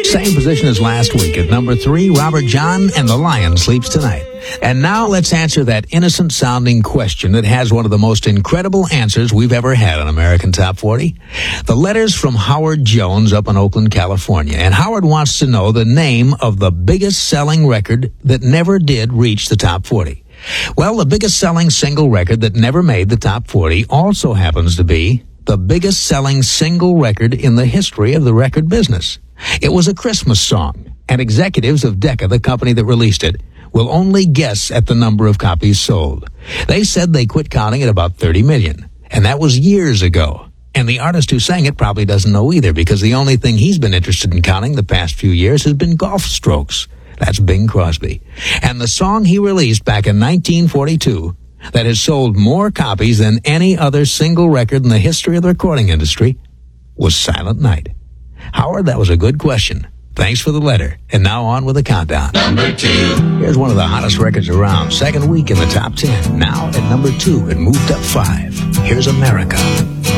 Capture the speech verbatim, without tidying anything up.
Same position as last week. At number three, Robert John and the Lion Sleeps Tonight. And now let's answer that innocent-sounding question that has one of the most incredible answers we've ever had on American Top forty. The letter's from Howard Jones up in Oakland, California. And Howard wants to know the name of the biggest-selling record that never did reach the Top forty. Well, the biggest-selling single record that never made the Top forty also happens to be the biggest-selling single record in the history of the record business. It was a Christmas song, and executives of Decca, the company that released it, will only guess at the number of copies sold. They said they quit counting at about thirty million, and that was years ago. And the artist who sang it probably doesn't know either, because the only thing he's been interested in counting the past few years has been golf strokes. That's Bing Crosby. And the song he released back in nineteen forty-two that has sold more copies than any other single record in the history of the recording industry was Silent Night. Howard, that was a good question. Thanks for the letter. And now on with the countdown. Number two. Here's one of the hottest records around. Second week in the top ten. Now at number two, it moved up five. Here's America.